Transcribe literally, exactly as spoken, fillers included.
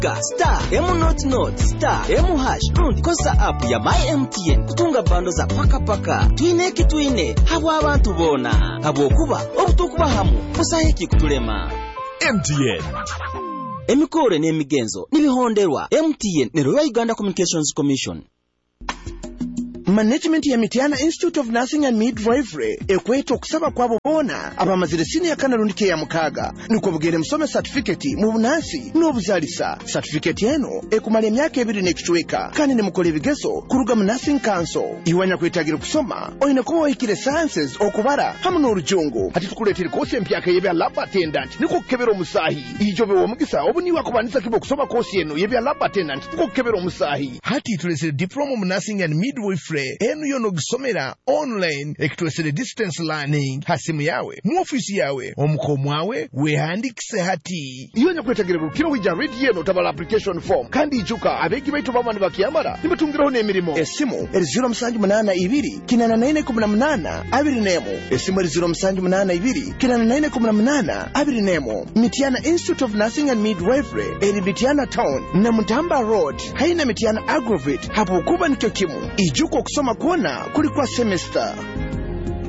andika star M not not star M hash rundi kosa app ya My M T N kutunga bando za paka paka twine kitwine habo abantu bona habo kuba obutukuba hamu kusahiki kutulema M T N emikore n'emigenzo nibihonderwa M T N ne Royal Uganda Communications Commission. Management ya Mityana Institute of Nursing and Midwifery ekweto kusaba kwabo bona abamazire senior kanarundi ya mukaga nuko bugere musome certificate mu bunasi n'obuzalisa. Certificate eno ekumala emyaka ebiri n'ekitweka kandi ne mukole bigezo kuruga mu Nursing Council. Iwanya kwetagira kusoma oyina kuba oyikire sciences okubara hamu n'orujungu ati tukuletera kosi empyaka yebya lab attendant niko kebero musahi ijo bewo mugisa obuni wakubanisa kibo kusoma kosi eno yebya lab attendant niko kebero musahi hati tulesere diploma mu Nursing and Midwifery enu yono gisomera online ekitwesere distance learning hasimu yawe mu office yawe omukomwawe wehandikise hati iyonya kwetagira rukiro wija read yeno tabala application form kandi ijuka abegi baitu bamani bakiyambara nibatungiraho n'emirimo. Esimu eri zero musanju munana ibiri kinana nine kumi na munana abiri nemo. Esimu eri zero musanju munana ibiri kinana nine kumi na munana abiri nemo. Mityana Institute of Nursing and Midwifery eri Mityana Town na Mutamba Road haina Mityana Agrovate hapo kuba nikyo kimu ijuko kusoma kuona kulikuwa semester.